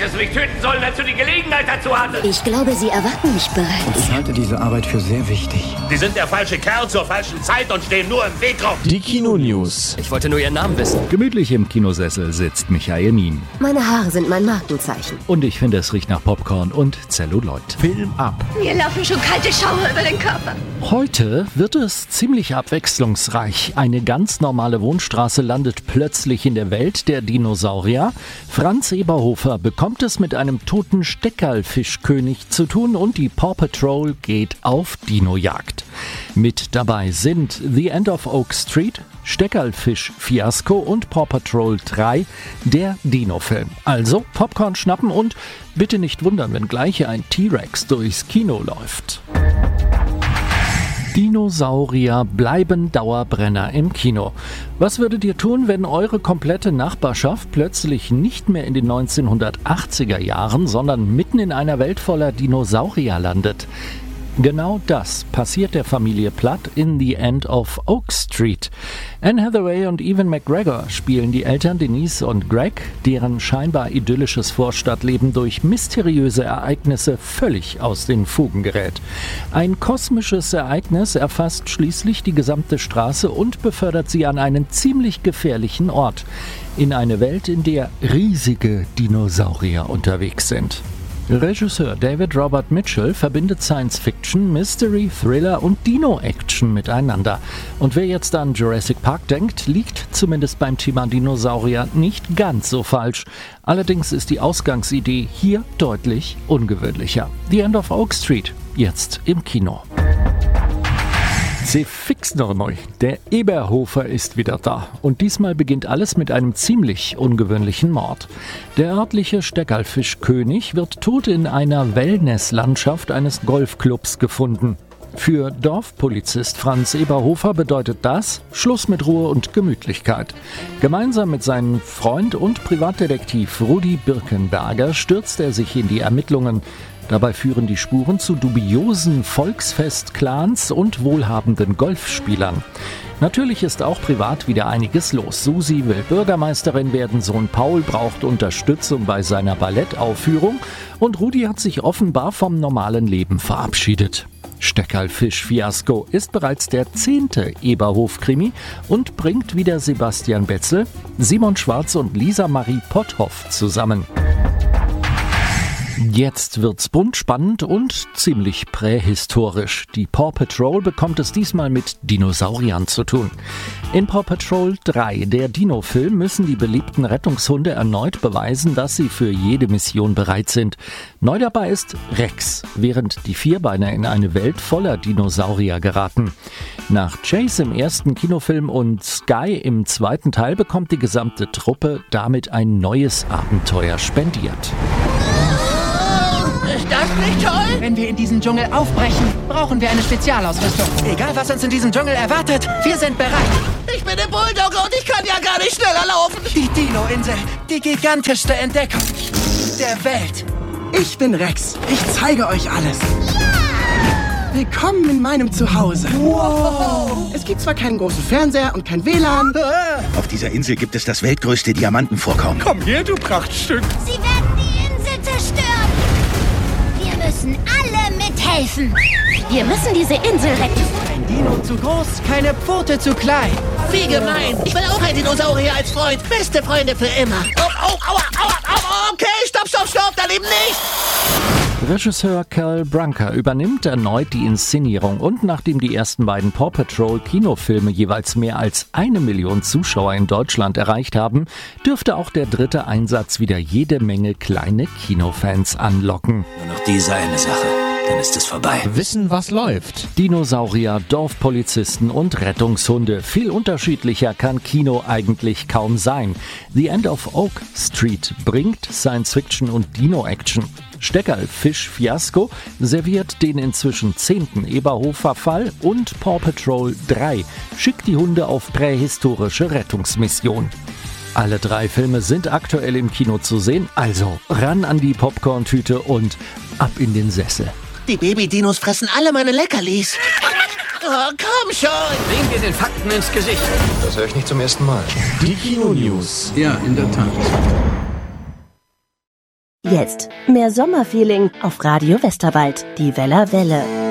Hättest du mich töten sollen, als du die Gelegenheit dazu hattest. Ich glaube, Sie erwarten mich bereits. Ich halte diese Arbeit für sehr wichtig. Sie sind der falsche Kerl zur falschen Zeit und stehen nur im Weg rum. Die Kino-News. Ich wollte nur Ihren Namen wissen. Gemütlich im Kinosessel sitzt Michael Mien. Meine Haare sind mein Markenzeichen. Und ich finde, es riecht nach Popcorn und Zelluloid. Film ab. Mir laufen schon kalte Schauer über den Körper. Heute wird es ziemlich abwechslungsreich. Eine ganz normale Wohnstraße landet plötzlich in der Welt der Dinosaurier. Franz Eberhofer bekommt es mit einem toten Steckerlfischkönig zu tun und die Paw Patrol geht auf Dinojagd. Mit dabei sind The End of Oak Street, Steckerlfisch-Fiasko und Paw Patrol 3, der Dino-Film. Also Popcorn schnappen und bitte nicht wundern, wenn gleich ein T-Rex durchs Kino läuft. Dinosaurier bleiben Dauerbrenner im Kino. Was würdet ihr tun, wenn eure komplette Nachbarschaft plötzlich nicht mehr in den 1980er Jahren, sondern mitten in einer Welt voller Dinosaurier landet? Genau das passiert der Familie Platt in The End of Oak Street. Anne Hathaway und Ewan McGregor spielen die Eltern Denise und Greg, deren scheinbar idyllisches Vorstadtleben durch mysteriöse Ereignisse völlig aus den Fugen gerät. Ein kosmisches Ereignis erfasst schließlich die gesamte Straße und befördert sie an einen ziemlich gefährlichen Ort. In eine Welt, in der riesige Dinosaurier unterwegs sind. Regisseur David Robert Mitchell verbindet Science-Fiction, Mystery, Thriller und Dino-Action miteinander. Und wer jetzt an Jurassic Park denkt, liegt zumindest beim Thema Dinosaurier nicht ganz so falsch. Allerdings ist die Ausgangsidee hier deutlich ungewöhnlicher. The End of Oak Street, jetzt im Kino. Sie fix noch mal. Der Eberhofer ist wieder da. Und diesmal beginnt alles mit einem ziemlich ungewöhnlichen Mord. Der örtliche Steckerlfischkönig wird tot in einer Wellnesslandschaft eines Golfclubs gefunden. Für Dorfpolizist Franz Eberhofer bedeutet das Schluss mit Ruhe und Gemütlichkeit. Gemeinsam mit seinem Freund und Privatdetektiv Rudi Birkenberger stürzt er sich in die Ermittlungen. Dabei führen die Spuren zu dubiosen Volksfest-Clans und wohlhabenden Golfspielern. Natürlich ist auch privat wieder einiges los. Susi will Bürgermeisterin werden, Sohn Paul braucht Unterstützung bei seiner Ballettaufführung und Rudi hat sich offenbar vom normalen Leben verabschiedet. Steckerlfisch-Fiasko ist bereits der 10. Eberhof-Krimi und bringt wieder Sebastian Betzel, Simon Schwarz und Lisa Marie Potthoff zusammen. Jetzt wird's bunt, spannend und ziemlich prähistorisch. Die Paw Patrol bekommt es diesmal mit Dinosauriern zu tun. In Paw Patrol 3, der Dino-Film, müssen die beliebten Rettungshunde erneut beweisen, dass sie für jede Mission bereit sind. Neu dabei ist Rex, während die Vierbeiner in eine Welt voller Dinosaurier geraten. Nach Chase im ersten Kinofilm und Sky im zweiten Teil bekommt die gesamte Truppe damit ein neues Abenteuer spendiert. Ist das nicht toll? Wenn wir in diesen Dschungel aufbrechen, brauchen wir eine Spezialausrüstung. Egal, was uns in diesem Dschungel erwartet, wir sind bereit. Ich bin der Bulldogger und ich kann ja gar nicht schneller laufen. Die Dino-Insel, die gigantischste Entdeckung der Welt. Ich bin Rex. Ich zeige euch alles. Willkommen in meinem Zuhause. Wow. Es gibt zwar keinen großen Fernseher und kein WLAN. Auf dieser Insel gibt es das weltgrößte Diamantenvorkommen. Komm her, du Prachtstück. Sie werden die Insel zerstören. Wir müssen alle mithelfen. Wir müssen diese Insel retten. Kein Dino zu groß, keine Pfote zu klein. Wie gemein. Ich will auch ein Dinosaurier als Freund. Beste Freunde für immer. Aua. Okay, stopp, daneben nicht. Regisseur Carl Brunker übernimmt erneut die Inszenierung und nachdem die ersten beiden Paw Patrol Kinofilme jeweils mehr als 1 Million Zuschauer in Deutschland erreicht haben, dürfte auch der dritte Einsatz wieder jede Menge kleine Kinofans anlocken. Nur noch diese eine Sache, dann ist es vorbei. Wissen, was läuft. Dinosaurier, Dorfpolizisten und Rettungshunde. Viel unterschiedlicher kann Kino eigentlich kaum sein. The End of Oak Street bringt Science-Fiction und Dino-Action. Steckerlfisch-Fiasko serviert den inzwischen 10. Eberhofer-Fall und Paw Patrol 3 schickt die Hunde auf prähistorische Rettungsmission. Alle 3 Filme sind aktuell im Kino zu sehen, also ran an die Popcorn-Tüte und ab in den Sessel. Die Baby-Dinos fressen alle meine Leckerlis. Oh, komm schon. Sehen wir den Fakten ins Gesicht. Das höre ich nicht zum ersten Mal. Die Kino-News. Ja, in der Tat. Jetzt mehr Sommerfeeling auf Radio Westerwald, die Weller Welle.